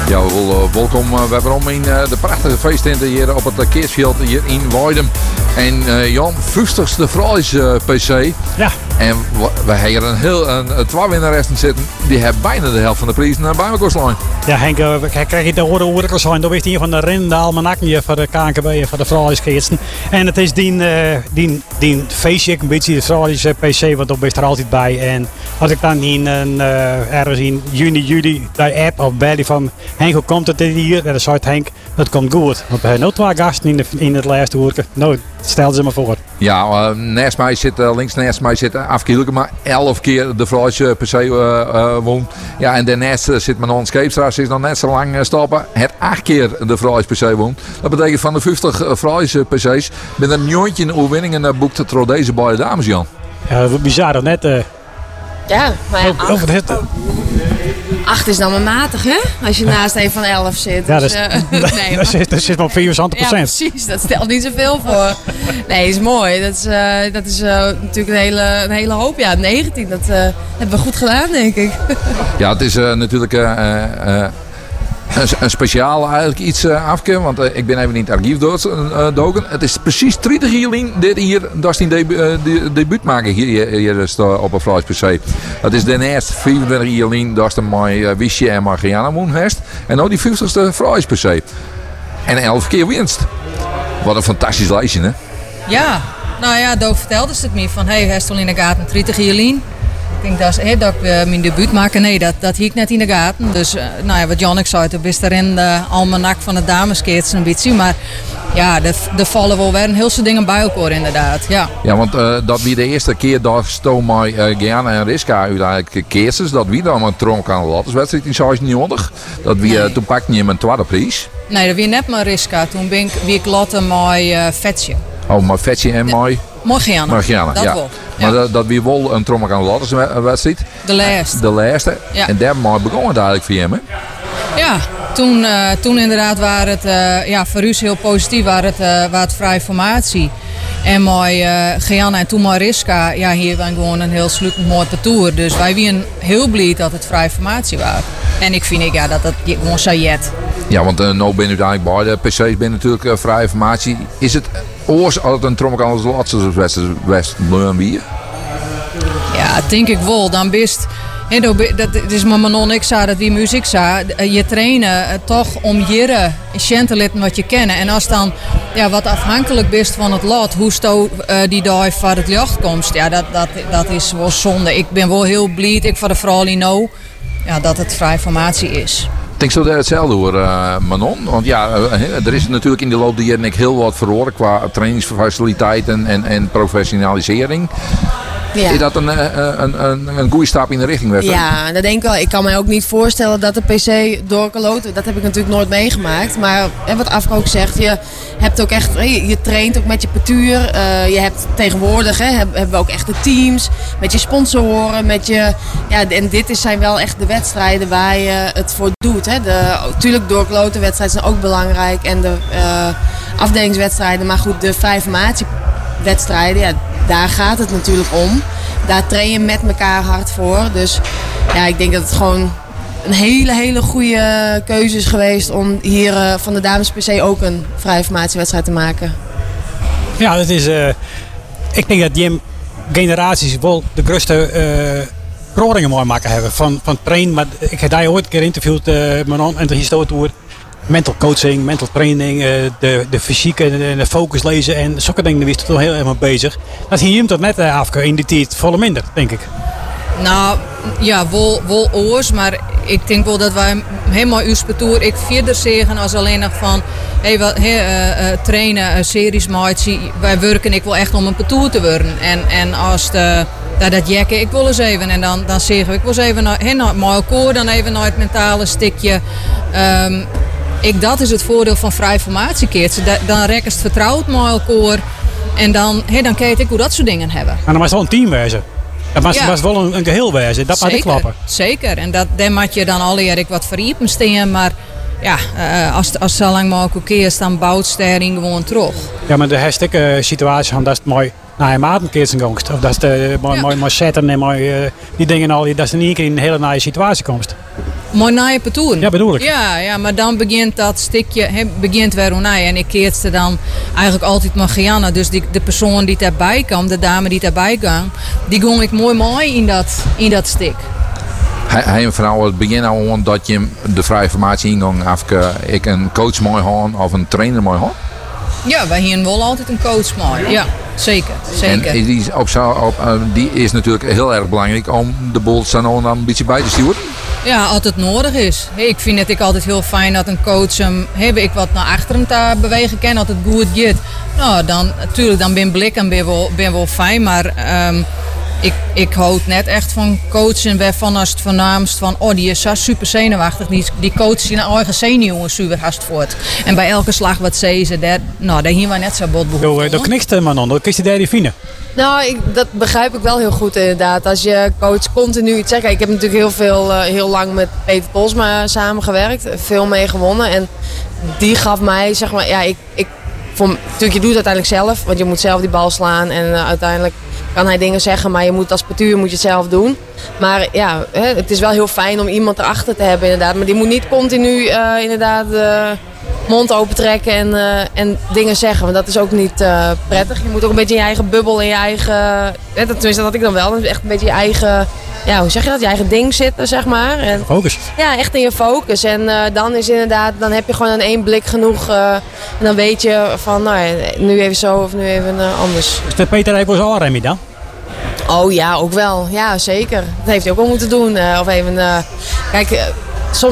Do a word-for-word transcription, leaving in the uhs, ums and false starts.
Ja, wel, welkom uh, wederom in uh, de prachtige feesttent hier op het uh, Keersveld hier in Weidum. En uh, Jan, vijftigste Fries uh, P C. Ja. En we, we hebben hier een heel een, een twee winnaressen zitten. Die hebben bijna de helft van de prijzen uh, bij elkaar slaan. Ja, Henk, uh, krijg je de orde oorlijke zijn. Dat is hier van de rennende almanakje voor de K N K B en voor de Fries. En het is die, uh, die, die feestje, een beetje de Fries uh, P C, want dat is er altijd bij. En als ik dan in een, uh, ergens in juni, juli de app of bellen van Henk, hoe komt het hier? En dan zei Henk, dat komt goed. Want we hebben nog twee gasten in, de, in het laatste uur. Nou, stel ze maar voor. Ja, uh, naast mij zit, uh, links naast mij zit uh, Afke maar elf keer de Fries uh, P C uh, uh, won. Ja, en daarnaast uh, zit Manon Scheepstra, ze is nog net zo lang uh, stoppen. Het acht keer de Fries P C won. Dat betekent van de vijftig uh, Fries uh, P C's met een njontje overwinningen uh, boekt door deze beide dames, Jan. Ja, dat is bizar dat net. Uh, ja, maar ja, acht, over het, uh, acht is dan maar matig, hè? Als je naast een van elf zit. Ja, dus, dat, uh, dat, nee, dat, zit, dat zit maar op vierentwintig procent. Ja, precies. Dat stelt niet zoveel voor. Nee, is mooi. Dat is, uh, dat is uh, natuurlijk een hele, een hele hoop. Ja, negentien. Dat uh, hebben we goed gedaan, denk ik. Ja, het is uh, natuurlijk... Uh, uh, Een, een speciaal eigenlijk iets uh, afke, want uh, ik ben even in het archief doken. Uh, het is precies dertig jaar dit hier, dat is die debu uh, de, debuut maken hier, hier, hier op een Fries P C. Dat is daarnaast vijfentwintig jaar dat is de mijn uh, Wiesje en Margiana Moon heeft. En nu die vijftigste Fries P C. En elf keer winst. Wat een fantastisch lijstje, hè? Ja, nou ja, Dook vertelde ze het me van, hey, hij stond in de gaten dertig jaar. Ik denk dat, he, dat ik uh, mijn debuut maken. Nee, dat, dat hiek net in de gaten. Dus uh, nou ja, wat Jannik zei, toen is er in de almanak van het dameskeerts een beetje. Maar ja, er vallen wel weer een heel veel dingen bij elkaar inderdaad. Ja, ja want uh, dat wie de eerste keer dat stoom mij uh, Gianna en Riska uiteindelijk keerses. Dat wie dan een tronk aan de latterswedstrijd in zeventienhonderd. Dat wie, nee. uh, toen pakte je mijn tweede prijs. Nee, dat wie net maar Riska. Toen ben ik, wie ik latte met uh, Vetje. Oh, maar Vetje en mij? Morgiana. Morgiana, dat ja. wel. Maar ja. dat, dat wie wel een trommel aan de latterswedstrijd. De laatste. De laatste. Ja. En daar maar begon het eigenlijk voor hem, hè? Ja, toen, uh, toen inderdaad waren het uh, ja, voor u heel positief, waren het, uh, waar het vrije formatie. En mooi uh, Gianna en toen Mariska, ja, hier waren gewoon een heel sluitend mooi parcours. Dus wij waren heel blij dat het vrije formatie was. En ik vind ik, ja, dat dat gewoon saillet. Ja, want uh, nou ben je uiteindelijk bij de P C's ben natuurlijk uh, vrije formatie. Is het oors als het een trommel aan de latterswedstrijd wie? Ja, denk ik wel. Dan best. He, dat is maar Manon, ik zei dat wie muziek zei. Je trainen toch om jaren in te laten wat je kennen. En als dan ja, wat afhankelijk bent van het lot, hoe sto uh, die dag van het licht komt, ja, dat, dat, dat is wel zonde. Ik ben wel heel blij, ik voor de vrouw nou, ja, dat het vrij formatie is. Denk je daar hetzelfde hoor, uh, Manon? Want ja, uh, er is natuurlijk in de loop der jaren heel wat verloren qua trainingsfaciliteiten en, en professionalisering. Ja. Is dat een, een, een, een goede stap in de richting? Wedstrijd? Ja, dat denk ik wel. Ik kan mij ook niet voorstellen dat de P C door kan loten. Dat heb ik natuurlijk nooit meegemaakt. Maar wat Afke ook zegt, je hebt ook echt, je, je traint ook met je partuur. Uh, je hebt tegenwoordig, hè, hebben we ook echt de teams. Met je sponsoren, met je... Ja, en dit is, zijn wel echt de wedstrijden waar je het voor doet. Hè. De, natuurlijk doorkloten wedstrijden zijn ook belangrijk. En de uh, afdelingswedstrijden. Maar goed, de vrije formatiewedstrijden, ja, daar gaat het natuurlijk om. Daar train je met elkaar hard voor. Dus ja, ik denk dat het gewoon een hele, hele goede keuze is geweest om hier uh, van de dames per se ook een vrije formatiewedstrijd te maken. Ja, dat is... Uh, ik denk dat die generaties wel de grootste uh, verhoringen mooi maken hebben van, van trainen. Maar ik heb daar ooit een keer interviewd uh, Manon en de historie mental coaching, mental training, de, de fysiek en de, de focus lezen en zulke dingen, daar is het toch heel erg mee bezig. Dat hier hem tot net af in die tijd volle minder, denk ik. Nou, ja, wel, wel oors, maar ik denk wel dat wij helemaal uw parcours ik verder zeggen als alleen nog van hey, wat, hey, uh, uh, trainen, uh, series maken. Wij werken ik wel echt om een parcours te worden. En, en als de, dat, dat jekken ik wel eens even en dan, dan zeggen we ik wel eens even naar, hey, naar elkaar, dan even naar het mentale stukje. Um, Ik, dat is het voordeel van vrije formatiekeertje. Dan rekken ze het vertrouwd met elkaar. En dan, hey, dan kijk ik hoe dat soort dingen hebben. Maar dan was het wel een team wezen. Dat was, ja. was wel een, een geheel wezen. Dat mag ik klappen. Zeker. En dat, daar moet je dan al eerlijk wat veriepen staan. Maar ja, uh, als, als zo lang mogelijk keert, dan bouwt sterring gewoon terug. Ja, maar de herstikke situatie van dat is mooi naar je matenkeertje gangst. Of dat is de mooi, ja. mooi, mooi zetten en mooi uh, die dingen al. Dat is in één keer in een hele naaie situatie komt. mooi naaien patoen. Ja, bedoel ik. Ja, ja, maar dan begint dat stukje, he, begint weer hoe naaien. En ik keerste dan eigenlijk altijd maar Gianna. Dus die, de persoon die daarbij kwam, de dame die daarbij kwam, die ging ik mooi mooi in dat, in dat stuk. Hij, hij en vrouw het begin al aan dat je de vrije formatie ingang af ik een coach mooi hoorn of een trainer mooi hoorn. Ja, wij hier wel altijd een coach mooi. Ja, zeker. zeker. En die is, op zo, op, uh, die is natuurlijk heel erg belangrijk om de boel zo nou en dan een beetje bij te sturen. Ja, als het nodig is. Hey, ik vind het ik altijd heel fijn dat een coach hem, heb ik wat naar achteren te bewegen kan, dat het goed gaat. Nou, dan natuurlijk, dan ben blik en ben wel, ben wel fijn, maar um, ik, ik houd net echt van coachen waarvan als het voornaamst van, oh die is zo super zenuwachtig, die, die coach zijn eigen zenuwen super haast voort. En bij elke slag wat zei ze, daar, nou, daar hier we net zo bot behoefte. Dat knikt man dan, dat kun je daar die vinden. Nou, ik, dat begrijp ik wel heel goed inderdaad. Als je coach continu iets zegt. Ik heb natuurlijk heel, veel, uh, heel lang met Peter Polsma samengewerkt. Veel mee gewonnen. En die gaf mij, zeg maar, ja, ik, ik vond, natuurlijk je doet het uiteindelijk zelf. Want je moet zelf die bal slaan. En uh, uiteindelijk kan hij dingen zeggen. Maar je moet als portuur moet je het zelf doen. Maar ja, hè, het is wel heel fijn om iemand erachter te hebben inderdaad. Maar die moet niet continu uh, inderdaad... Uh, mond open trekken en, uh, en dingen zeggen. Want dat is ook niet uh, prettig. Je moet ook een beetje in je eigen bubbel, in je eigen... Ja, dat, tenminste, dat had ik dan wel. Echt een beetje je eigen... Ja, hoe zeg je dat? Je eigen ding zitten, zeg maar. En, focus. Ja, echt in je focus. En uh, dan is inderdaad... Dan heb je gewoon in één blik genoeg. Uh, en dan weet je van... Nou ja, nu even zo of nu even uh, anders. Is de Peter even zo Remy dan? Oh ja, ook wel. Ja, zeker. Dat heeft hij ook wel moeten doen. Uh, of even... Uh, kijk... Uh,